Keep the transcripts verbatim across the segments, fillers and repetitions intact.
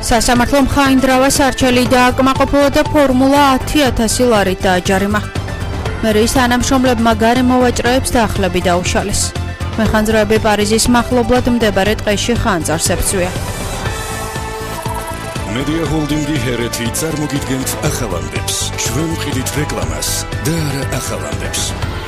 სასამართლომ ხაინდრავას არჩელი დააკმაყოფილა და ფორმულა ათი ათასი ლარით დააჯარიმა. მერიის თანამშრომლებმა გარემო ვაჭროებს დახლები დაუშალეს. მეხანძროები პარიზის მახლობლად მდებარე ტყეში ხანძარს ებრძვია. Media Holding-ი ჰერეთი წარმოგიდგენთ ახალამდებს. ჩვენ ვყიდით რეკლამას და არა ახალამდებს.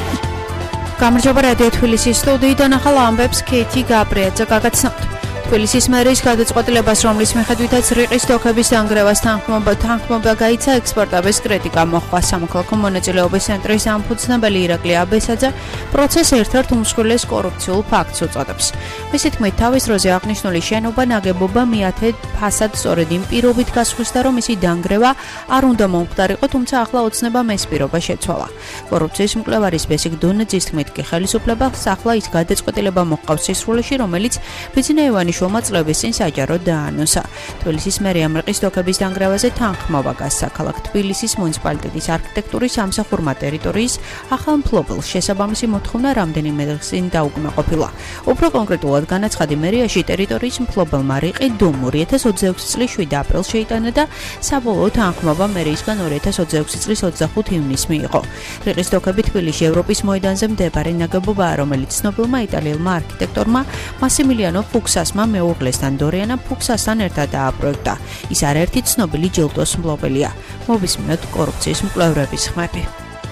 გამარჯობა რადიო თბილისის სტუდიიდან ახალ ამბებს კეთი გაბრიაძე გაგაცნობთ. თბილისის მერის გადაწყვეტილებას, რომლის მიხედვითაც რიყის დოქების დანგრევას თანხმობა თანხმობა გაიცა ექსპორტების კრიტიკა მოჰყვა. სამოქალაქო მონაწილეობის ცენტრის ამფუძნებელი ირაკლი აბესაძე პროცესს ერთ-ერთ უმსხვილეს კორუფციულ ფაქტს უწოდებს. მისი თქმით, თავის დროზე აღნიშნული შენობა ნაგებობა მეათე ფასად სწორედ იმ პირობით გასხვისდა, რომ მისი დანგრევა არ უნდა მომხდარიყო, თუმცა ახლა ოცნებამ ეს პირობა შეცვალა. კორუფციის მკვლევარის ბესიკ დონეძის თქმით, კი ხელისუფლებას ახლა ის გადაწყვეტილება მოჰყავს სისრულეში, რომელიც ბიძინეევანიშვილმა წლების წინ საჯაროდ დაანონსა. თბილისის მერია რიყის დოქების დანგრევაზე თანხმობა გასცა ქალაქ თბილისის მუნიციპალიტეტის არქიტექტურის სამსახურმა ტერიტორიის ახალ მფლობელს. შესაბამისი მოთხოვნა რამდენიმე დღის წინ დაუკმაყოფილა. უფრო კონკრეტულად განაცხადი მერიაში ტერიტორიის მფლობელმა რიყი დომ ორი ათას ოცდაექვსი წლის შვიდ აპრილს შეიტანა და საბოლოო თანხმობა მერიისგან ორი ათას ოცდაექვსი წლის ოცდახუთ ივნისს მიიღო. რიყის დოქები თბილისში ევროპის მოედანზე მდებარე ნაგებობაა, რომელიც ცნობილმა იტალიელმა არქიტექტორმა მასიმილიანო ფუქსასმა მეუღლესთან დორიანა ფუქსასთან ერთად დააპროექტა. ის არაერთი ცნობილი ჯილდოს მფლობელია. მოვისმინოთ კორუფციის მკვლევრების ხმები.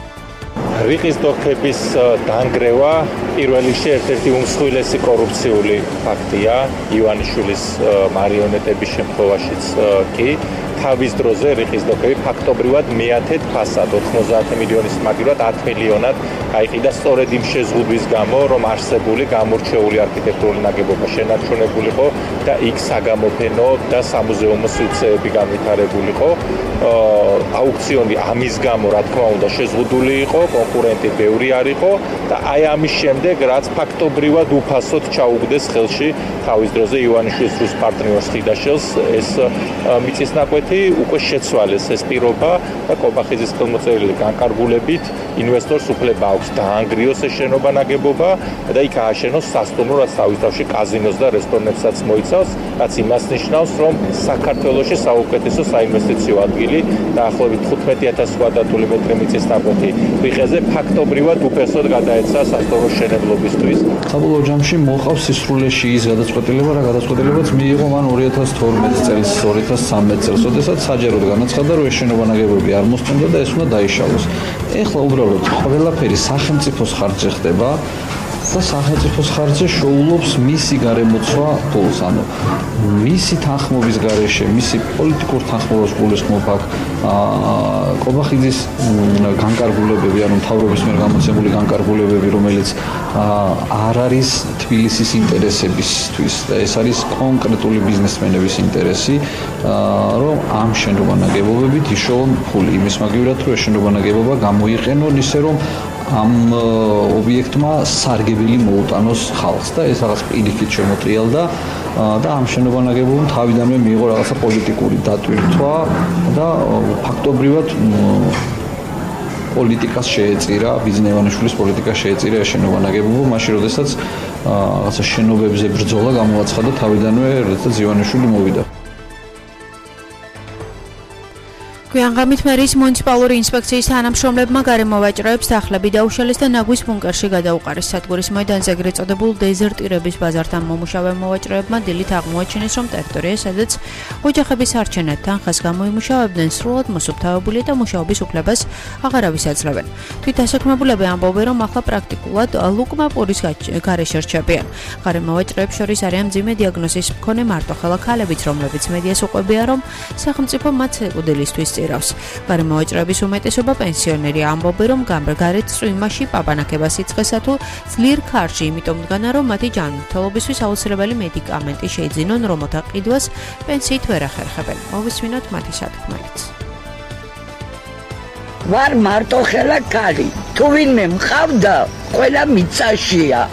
რიყის დოქების დანგრევა პირველ რიგში ერთ-ერთი უმსხვილესი კორუფციული ფაქტია ივანიშვილის მარიონეტების შემთხვევაშიც კი. თავის დროზე რიყის დოქები ფაქტობრივად მეათედ ფასად ოთხმოცდაათი მილიონის მაგივრად ათი მილიონად გაიყიდა სწორედ იმ შეზღუდვის გამო, რომ არსებული გამორჩეული არქიტექტურული ნაგებობა შენარჩუნებულიყო და იქ საგამოფენო და სამუზეუმო სივრცეები განვითარებულიყო. აუქციონი ამის გამო, რა თქმა უნდა, შეზღუდული იყო, კონკურენტი ბევრი არ იყო და აი ამის შემდეგ, რაც ფაქტობრივად უფასოდ ჩაუგდეს ხელში თავის დროზე ივანიშვილის რუს პარტნიორს ხიდაშელს, ეს მიწის ნაკვეთი უკვე შეცვალეს ეს პირობა და კობახიძის ხელმოწერილი განკარგულებით ინვესტორს უფლება აქვს დაანგრიოს ეს შენობა ნაგებობა და იქ ააშენოს სასტუმრო, რაც თავის თავში კაზინოს და რესტორნებსაც მოიცავს, რაც იმას ნიშნავს, რომ საქართველოში საუკეთესო საინვესტიციო ადგილი დაახლოებით თხუთმეტი ათასი კვადრატული მეტრი მიწის ნაკვეთი რიყეზე ფაქტობრივად უფასოდ გადაეცა სასტუმრო შენებლობისთვის. საბოლოო ჯამში მოყავს სისრულეში ის გადაწყვეტილება, რა გადაწყვეტილებაც მიიღო მან ორი ათას თორმეტი წელს, ორი ათას ცხრამეტი წელს, როდესაც საჯაროდ განაცხადა, რომ ეს შენობა ნაგებობები არ მოსწონდა და ეს უნდა დაიშალოს. ეხლა უბრალოდ ყველაფერი სახელმწიფოს ხარჯზე ხდება და სახელმწიფოს ხარჯზე შოულობს მისი გარემოცვა ფულს, ანუ მისი თანხმობის გარეშე, მისი პოლიტიკურ თანხმობას გულისხმობ აქ კობახიძის განკარგულებები, ანუ მთავრობის მიერ გამოცემული განკარგულებები, რომელიც არ არის თბილისის ინტერესებისთვის და ეს არის კონკრეტული ბიზნესმენების ინტერესი, რომ ამ შენობა ნაგებობებით იშოვონ ფული იმის მაგივრად, რომ ეს შენობა ნაგებობა გამოიყენონ ისე, რომ ამ ობიექტმა სარგებელი მოუტანოს ხალხს და ეს რაღაც პირიქით შემოტრიალდა და ამ შენობა ნაგებობამ თავიდანვე მიიღო რაღაცა პოლიტიკური დატვირთვა და ფაქტობრივად პოლიტიკას შეეწირა, ბიძინეევანიშვილის პოლიტიკას შეეწირა ეს შენობა ნაგებობა, მაშინ როდესაც რაღაცა შენობებზე ბრძოლა გამოაცხადა თავიდანვე, როდესაც ივანიშვილი მოვიდა. გვიანღამით მერის მუნიციპალური ინსპექციის თანამშრომლებმა გარემო ვაჭროებს დახლები დაუშალეს და ნაგვის ბუნკერში გადაუყარეს. სადგურის მოედანზე ეგრეთ წოდებულ დეზერტირების ბაზართან მომუშავე მოვაჭროებმა დილით აღმოაჩინეს, რომ ტერიტორია, სადაც ოჯახების არჩენად თანხას გამოიმუშავებდნენ, სრულად მოსუფთავებულია და მუშაობის უფლებას აღარავის აძლევენ. თვით დასაქმებულები ამბობენ, რომ ახლა პრაქტიკულად ლუკმა პურის გარეშე რჩებიან. გარემო ვაჭროებს შორის არიან მძიმე დიაგნოზის მქონე მარტოხელა ქალებიც, რომლებიც მედიას უყვებიან, რომ სახელმწიფო მათ ეკუდელისთვის გარემო ვაჭროების უმეტესობა პენსიონერია, ამბობენ, რომ გარეთ წვიმაში პაპანაკებას იწყესა თუ ძლიერ ქარში, იმიტომ დგანა, რომ მათი ჯანმრთელობისთვის აუცილებელი მედიკამენტი შეიძინონ, რომელთა ყიდვას პენსიით ვერ ახერხებენ. მოვისმინოთ მათი სათქმელიც. ვარ მარტოხელა ქალი, თუ ვინმე მყავდა, ყველა მიწაშია.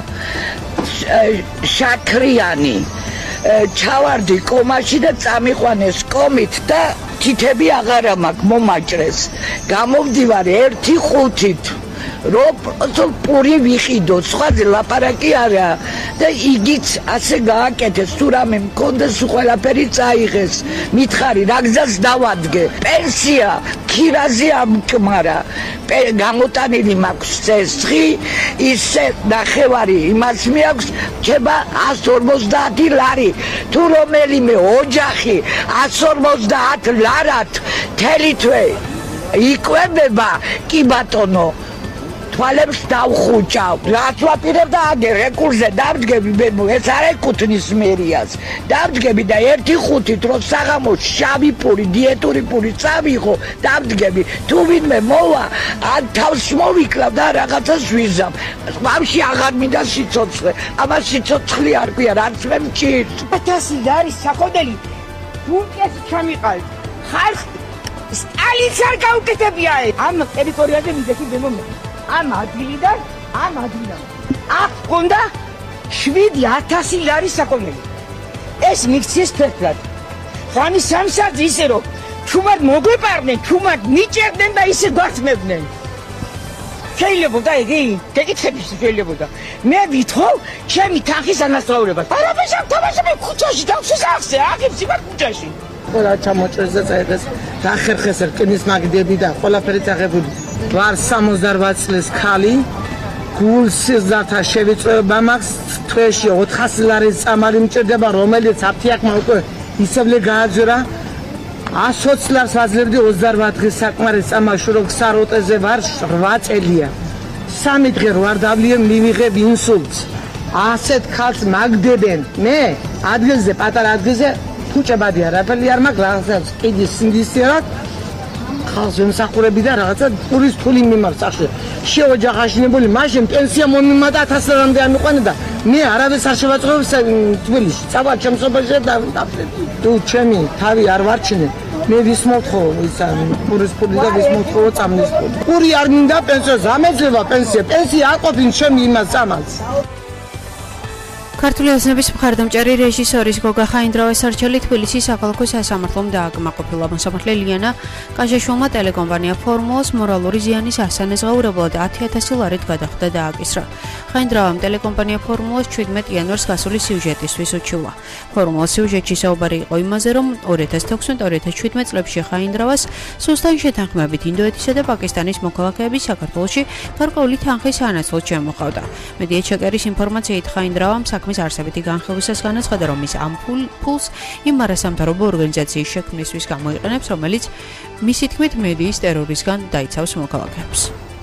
შაქრიანი ჩავარდი კომაში და წამიყვანეს კომით და თითები აღარა მაქვს მომაჭრეს. გამოვდივარ ერთი ხუთით. რომ პური ვიყიდო, სხვაზე ლაპარაკი არა და იგიც ასე გააკეთეს, თუ რამე მქონდეს ყველაფერი წაიღეს. მითხარი რა გზას დავადგე, პენსია ქირაზე ამკმარა, გამოტანილი მაქვს ცესხი, ისე ნახევარი იმას მიაქვს, რჩება εκατს ორმოცდაათი ლარი. თუ რომელიმე ოჯახი εκατს ორმოცდაათ ლარად მთელი თვე იკვებება, კი ბატონო, თვალებს დავხუჭავ. რაც ვაპირებ და აგერ რეკურზე დავდგები, ეს არ ეკუთვნის მერიას. დავდგები და ერთი ხუთით რო საღამოს შავი პური, დიეტური პური წავიღო, დავდგები. თუ ვინმე მოვა, ან თავს მოვიკლავ და რაღაცას ვიზამ. მამში აღარ მინდა სიცოცხლე. ამას სიცოცხლე არ ქვია, რაც მე მჭირს. ათასი არის საკოდელი. ბუნკეს ჩამიყალ. ხალხ სტალინს არ გაუკეთებია. ამ ტერიტორიაზე მიდექი დემომე. ამ ადგილიდან, ამ ადგილიდან. აქ გონდა შვიდი ათასი ლარი საკონელი. ეს მიქცეს ფერფლად. ხანი სამსად ისე რომ ჩუმად მოგვეპარდნენ, ჩუმად მიჭერდნენ და ისე გვართმევდნენ. შეიძლებოდა იგი, გეკითხები შეიძლებოდა. მე ვითხოვ ჩემი თანხის ანასწრავლებას. არაფერს არ თამაშობ ქუჩაში, დავშესახზე, აგებს იბარ ქუჩაში. ყველა ჩამოჭრეს და წაიღეს და ახერხეს რკინის მაგდები და ყველაფერი წაღებული. ვარ სამოცდაოთხ წლის ქალი, გულსიზრდათა შევიწვევება მაქვს, თვეში ოთხასი ლარის წამალი მჭირდება, რომელიც აფთიაქმა უკვე ისევლე გააძვირა. εκατს ოცდაათი ლარს ვაძლევდი ოცდაოთხ დღის საკმარის წამაში, რომ ქსაროტეზე ვარ რვა წელია. სამი დღე რო არ დავლიე, მივიღებ ინსულტს. ასეთ ქალს მაგდებენ. მე ადგილზე, პატარა ადგილზე ფუჭებადი არაფერი არ მაქვს, რაღაცა ყიდის სინდისიერად ხალხს ვემსახურები და რაღაცა პურის ფული მიმართ სახში. შეოჯახაშინებული, მაშინ პენსია მომიმატა ათას ლარამდე ამიყვანა და მე არავის არ შევაწყვეტ თბილისში. წავა ჩემსობაში და თუ ჩემი თავი არ ვარჩინე, მე ვის მოთხოვ ისა პურის ფული და ვის მოთხოვ წამლის ფული. პური არ მინდა პენსიას, ამეძლება პენსია. პენსია არ ყოფილ ჩემი იმას წამალს. ქართული ოცნების მხარდამჭერი რეჟისორის გოგა ხაინდრავას არჩელი თბილისის საქალაქო სასამართლომ დააკმაყოფილა. მოსამართლე ლიანა კაჟაშვილმა ტელეკომპანია ფორმულას მორალური ზიანის ასანაზღაურებლად ათი ათასი ლარით გადახდა და დააკისრა. ხაინდრავამ ტელეკომპანია ფორმულას ჩვიდმეტ იანვარს გასული სიუჟეტისთვის უჩივა. ფორმულას სიუჟეტში საუბარი იყო იმაზე, რომ ორი ათას თექვსმეტ ორი ათას შვიდმეტ წლებში ხაინდრავას სუსტან შეთანხმებით ინდოეთისა და პაკისტანის მოქალაქეები საქართველოში გარკვეული თანხის ანაცვლოდ შემოხავდა. მედია ჩეკერის ინფორმაციით ხაინდრავამ საქმის არსებითი განხილვისას განაცხადა, რომ ის ამ ფულს იმ არასამთავრობო ორგანიზაციის შექმნისთვის გამოიყენებს, რომელიც მისი თქმით მედიის ტერორისგან დაიცავს მოქალაქეებს.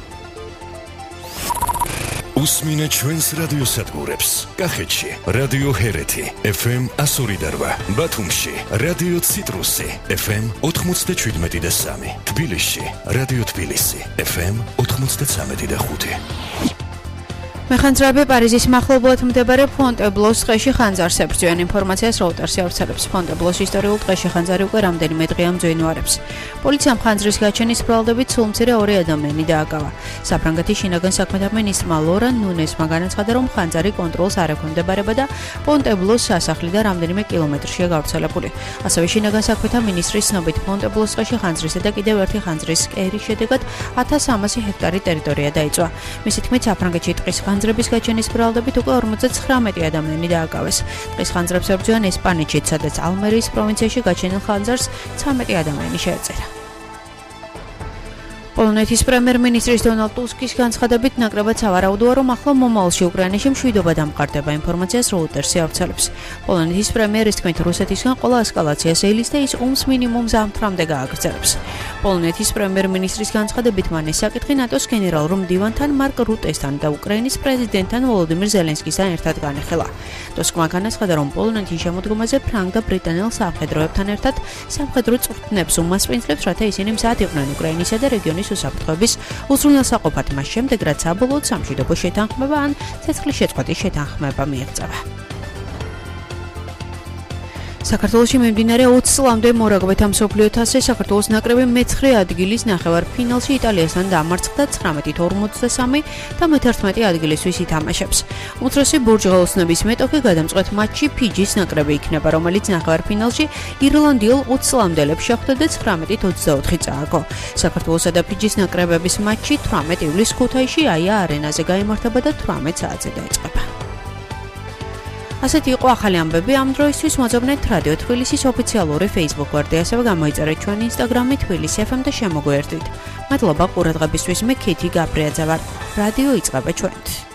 უსმინე ჩვენს რადიოსადგურებს. კახეთში რადიო ჰერეთი ეფ ემ εκατს ორი და რვა, ბათუმში რადიო ციტრუსი ეფ ემ ოთხმოცდაშვიდმეტი და სამი, თბილისში რადიო თბილისი ეფ ემ ოთხმოცდაცამეტი და ხუთი. მეხანძრეები პარიზის მახლობლად მდებარე ფონტებლოს ტყეში ხანძარს ებრძვიან. ინფორმაციას როუტერსი ავრცელებს. ფონტებლოს ისტორიულ ტყეში ხანძარი უკვე რამდენიმე დღე ამძვინვარებს. პოლიციამ ხანძრის გაჩენის ბრალდებით სულმცირე ორი ადამიანი დააკავა. საფრანგეთის შინაგან საქმეთა მინისტრმა ლორან ნუნესმა განაცხადა, რომ ხანძარი კონტროლს არ ექვემდებარება და ფონტებლოს სასახლიდან რამდენიმე კილომეტრშია გავრცელებული. ასევე შინაგან საქმეთა მინისტრის ცნობით ფონტებლოს ტყეში ხანძრისა და კიდევ ერთი ხანძრის კერის შედეგად ათას სამასი ჰექტარი ტერიტორია დაიწვა. მისი თქმით, საფრანგეთში ტყის ხანძრების გაჩენის ბრალდებით უკვე ორმოცდათხრამეტი ადამიანი დააკავეს. ტყის ხანძრებს ებრძვიან ესპანეთში, სადაც ალმერიის პროვინციაში გაჩენილ ხანძარს ცამეტი ადამიანი შეეწერა. პოლონეთის პრემიერ-მინისტრის დონალდ ტუსკის განცხადებით ნაკლებად სავარაუდოა, რომ ახლა მომავალში უკრაინაში მშვიდობა დამყარდება. ინფორმაციას როუტერსი ავრცელებს. პოლონეთის პრემიერის თქმით, რუსეთისგან ყველა ესკალაციას ელის და ის ომს მინიმუმ ზამთრამდე გააგრძელებს. პოლონეთის პრემიერ-მინისტრის განცხადებით მან ეს საკითხი ნატოს გენერალურ მდივანთან მარკ რუტესთან და უკრაინის პრეზიდენტთან ვოლოდიმირ ზელენსკისთან ერთად განეხილა. ტუსკმა განაცხადა, რომ პოლონეთის შემოდგომაზე ფრანგ და ბრიტანელ სამხედროებთან ერთად სამხედრო წვრთნებს უმასპინძლებს, რათა ისინი მზად იყვნენ უკრაინისა და რეგიონის უსაფრთხოების უზრუნველსაყოფად, მას შემდეგ, რაც საბოლოოდ სამშვიდობო შეთანხმება ან ცეცხლის შეწყვეტის შეთანხმება მიიღწევა. საქართველოში მიმდინარე ოცი წლამდე მორაგბეთა მსოფლიო თასზე საქართველოს ნაკრები მეცხრე ადგილის ნახევარფინალში იტალიასთან დამარცხდა ცხრამეტით ორმოცდასამი და მეთერთმეტი ადგილისთვის ითამაშებს. უმცროსი ბურჯღაოსნების მეტოქი გადამწყვეტ მატჩში ფიჯის ნაკრები იქნება, რომელიც ნახევარფინალში ირლანდიელ ოცი წლამდელებს შეხვდა და ცხრამეტით ოცდაოთხი წააგო. საქართველოსა და ფიჯის ნაკრებების მატჩი თვრამეტ ივლისს ქუთაისში აია არენაზე გაიმართება და თვრამეტ საათზე დაიწყება. ასეთი იყო ახალი ამბები ამ დროისთვის. მოძებნეთ რადიო თბილისის ოფიციალური Facebook გვერდი, ასევე გამოიწერეთ ჩვენი Instagram-ი თბილისი ეფ ემ და შემოგვიერთდით. მადლობა ყურადღებისთვის. მე ქეთი გაბრიაძე ვარ. რადიო იწყება ჩვენით.